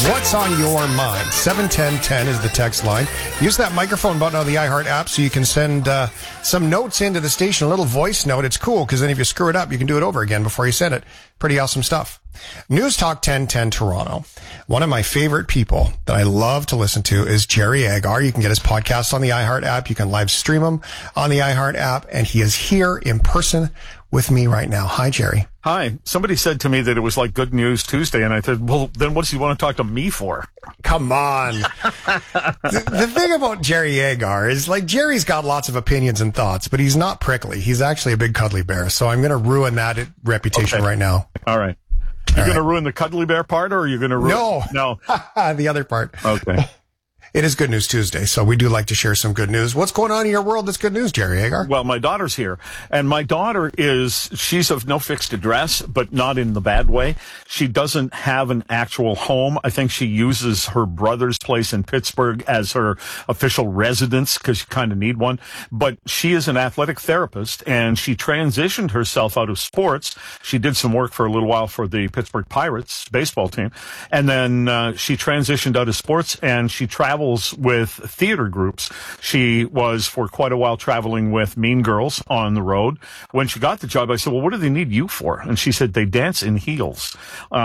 What's on your mind? 71010 is the text line. Use that microphone button on the iHeart app so you can send some notes into the station, a little voice note. It's cool because then if you screw it up, you can do it over again before you send it. Pretty awesome stuff. News Talk 1010 Toronto. One of my favorite people that I love to listen to is Jerry Agar. You can get his podcast on the iHeart app. You can live stream him on the iHeart app. And he is here in person with me right now. Hi, Jerry. Hi. Somebody said to me that it was like Good News Tuesday, and I said, well, then what does he want to talk to me for? Come on. The thing about Jerry Agar is, like, Jerry's got lots of opinions and thoughts, but he's not prickly. He's actually a big cuddly bear. So I'm going to ruin that reputation right now. All right. You're going to ruin the cuddly bear part, or are you going to ruin... No. The other part. Okay. It is Good News Tuesday, so we do like to share some good news. What's going on in your world that's good news, Jerry Agar? Well, my daughter's here, and my daughter she's of no fixed address, but not in the bad way. She doesn't have an actual home. I think she uses her brother's place in Pittsburgh as her official residence because she kind of need one. But she is an athletic therapist, and she transitioned herself out of sports. She did some work for a little while for the Pittsburgh Pirates baseball team, and then she transitioned out of sports, and she travels with theater groups. She was for quite a while traveling with Mean Girls on the road. When she got the job, I said, well, what do they need you for? And she said, they dance in heels.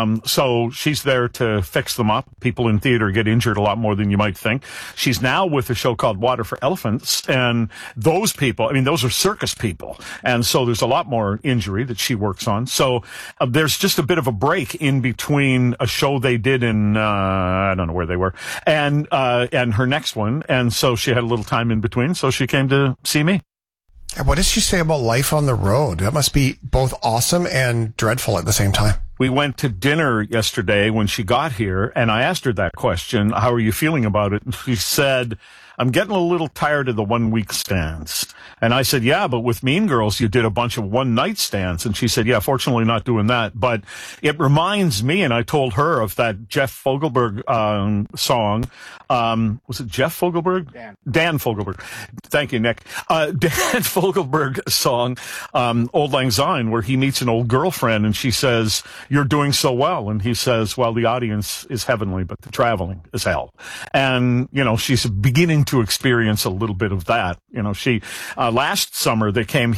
So she's there to fix them up. People in theater get injured a lot more than you might think. She's now with a show called Water for Elephants. And those people, I mean, those are circus people. And so there's a lot more injury that she works on. So there's just a bit of a break in between a show they did in, I don't know where they were, and her next one. And so she had a little time in between. So she came to see me. What does she say about life on the road? That must be both awesome and dreadful at the same time. We went to dinner yesterday when she got here, and I asked her that question, how are you feeling about it? And she said, I'm getting a little tired of the 1 week stands. And I said, yeah, but with Mean Girls, you did a bunch of one night stands. And she said, yeah, fortunately not doing that. But it reminds me, and I told her of that Jeff Fogelberg song. Was it Jeff Fogelberg? Dan Fogelberg. Thank you, Nick. Dan Fogelberg song, Auld Lang Syne, where he meets an old girlfriend and she says, you're doing so well. And he says, well, the audience is heavenly, but the traveling is hell. And, you know, she's beginning to experience a little bit of that. You know, she, last summer she came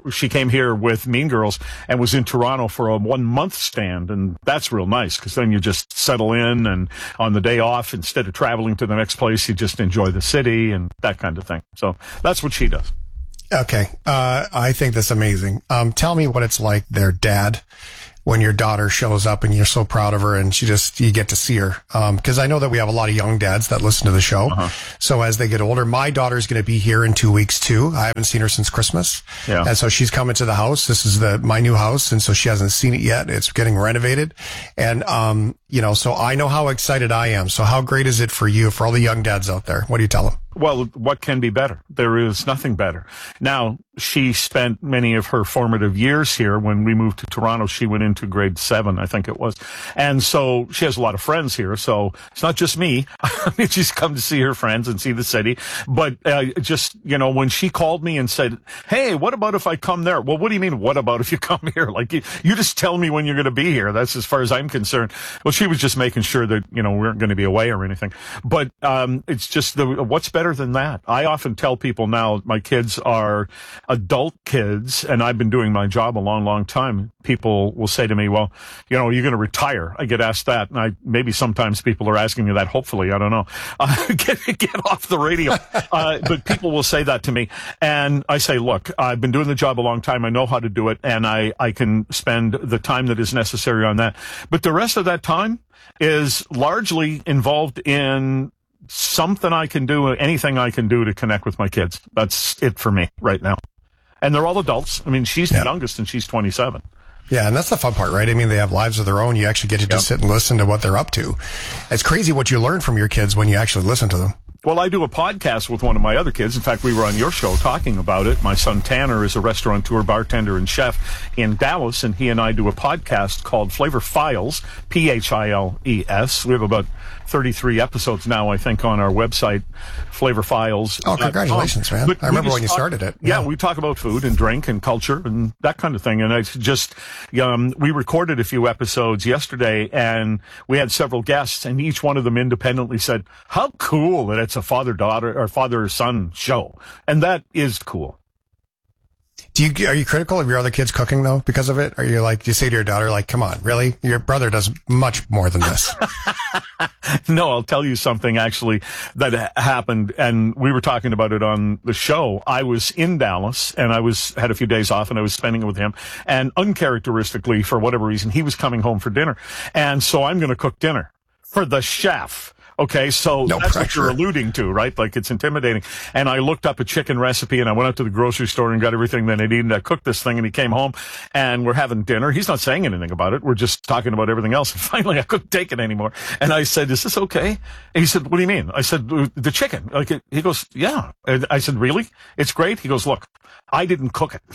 here with Mean Girls and was in Toronto for a 1 month stand. And that's real nice because then you just settle in, and on the day off, instead of traveling to the next place, you just enjoy the city and that kind of thing. So that's what she does. Okay. I think that's amazing. Tell me what it's like, their dad, when your daughter shows up and you're so proud of her and you get to see her. Cause I know that we have a lot of young dads that listen to the show. Uh-huh. So as they get older, my daughter's going to be here in 2 weeks too. I haven't seen her since Christmas. Yeah. And so she's coming to the house. This is my new house. And so she hasn't seen it yet. It's getting renovated. And, you know, so I know how excited I am. So how great is it for you, for all the young dads out there? What do you tell them? Well, what can be better? There is nothing better. Now, she spent many of her formative years here. When we moved to Toronto, she went into grade 7, I think it was. And so she has a lot of friends here. So it's not just me. She's come to see her friends and see the city. But just, you know, when she called me and said, hey, what about if I come there? Well, what do you mean, what about if you come here? Like, you just tell me when you're going to be here. That's as far as I'm concerned. Well, she was just making sure that, you know, we weren't going to be away or anything. But it's just what's better than that? I often tell people now, my kids are adult kids, and I've been doing my job a long, long time. People will say to me, well, you know, you're going to retire. I get asked that. And maybe sometimes people are asking me that. Hopefully, I don't know. Get off the radio. But people will say that to me. And I say, look, I've been doing the job a long time. I know how to do it. And I can spend the time that is necessary on that. But the rest of that time is largely involved in something I can do, anything I can do to connect with my kids. That's it for me right now. And they're all adults. I mean, she's the youngest and she's 27. Yeah, and that's the fun part, right? I mean, they have lives of their own. You actually get to just sit and listen to what they're up to. It's crazy what you learn from your kids when you actually listen to them. Well, I do a podcast with one of my other kids. In fact, we were on your show talking about it. My son Tanner is a restaurateur, bartender, and chef in Dallas, and he and I do a podcast called Flavor Files, Philes. We have about 33 episodes now, I think, on our website, Flavor Files. Oh, congratulations, man. I remember when you started it. Yeah, we talk about food and drink and culture and that kind of thing. And it's just, we recorded a few episodes yesterday, and we had several guests, and each one of them independently said, how cool that it's a father-daughter or father-son show. And that is cool. Are you critical of your other kids cooking though because of it? Are you like, do you say to your daughter, like, come on, really? Your brother does much more than this. No, I'll tell you something actually that happened, and we were talking about it on the show. I was in Dallas, and had a few days off, and I was spending it with him, and uncharacteristically, for whatever reason, he was coming home for dinner. And so I'm going to cook dinner for the chef. Okay, so no that's pressure. What you're alluding to, right? Like, it's intimidating. And I looked up a chicken recipe, and I went out to the grocery store and got everything that I needed. And I cooked this thing, and he came home, and we're having dinner. He's not saying anything about it. We're just talking about everything else. And finally, I couldn't take it anymore. And I said, is this okay? And he said, what do you mean? I said, the chicken. He goes, yeah. And I said, really? It's great? He goes, look, I didn't cook it.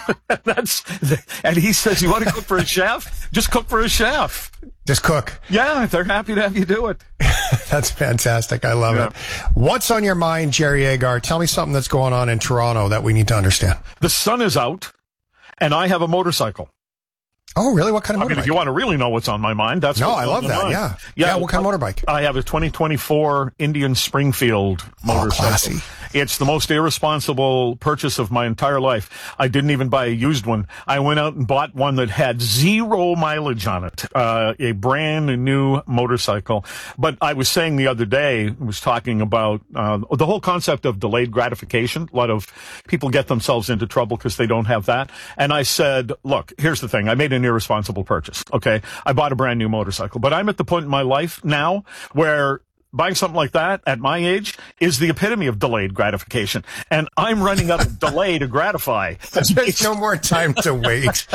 And he says, you want to cook for a chef? Just cook for a chef. Just cook. Yeah, they're happy to have you do it. That's fantastic. I love it. What's on your mind, Jerry Agar? Tell me something that's going on in Toronto that we need to understand. The sun is out, and I have a motorcycle. Oh, really? What kind of motorbike? I mean, if you want to really know what's on my mind, that's no, what's I love on that. mind. Yeah. What kind of motorbike? I have a 2024 Indian Springfield motorcycle. Classy. It's the most irresponsible purchase of my entire life. I didn't even buy a used one. I went out and bought one that had 0 mileage on it, a brand new motorcycle. But I was saying the other day, I was talking about the whole concept of delayed gratification. A lot of people get themselves into trouble because they don't have that. And I said, look, here's the thing. I made an irresponsible purchase. Okay. I bought a brand new motorcycle, but I'm at the point in my life now where buying something like that at my age is the epitome of delayed gratification. And I'm running out of delay to gratify. There's no more time to wait.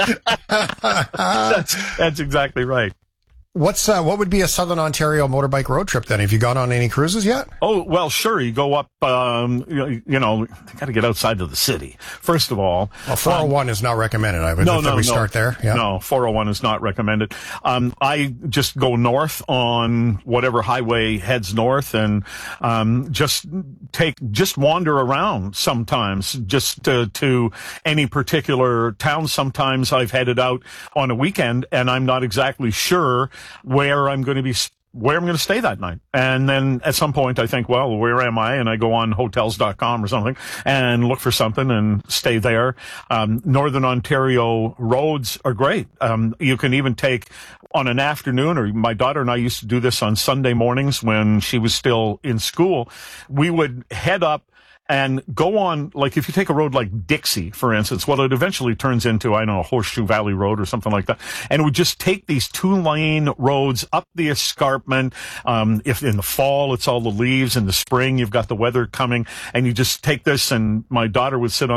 That's exactly right. What would be a Southern Ontario motorbike road trip then? Have you gone on any cruises yet? Oh, well, sure. You go up, you got to get outside of the city. First of all. Well, 401 is not recommended. I would start there. Yeah. No, 401 is not recommended. I just go north on whatever highway heads north and, just wander around sometimes just to any particular town. Sometimes I've headed out on a weekend and I'm not exactly sure where I'm going to stay that night. And then at some point I think, well, where am I? And I go on hotels.com or something and look for something and stay there. Northern Ontario roads are great. You can even take on an afternoon, or my daughter and I used to do this on Sunday mornings when she was still in school. We would head up and go on, like if you take a road like Dixie, for instance, well, it eventually turns into, I don't know, Horseshoe Valley Road or something like that. And we just take these 2-lane roads up the escarpment. If in the fall, it's all the leaves. In the spring, you've got the weather coming. And you just take this, and my daughter would sit on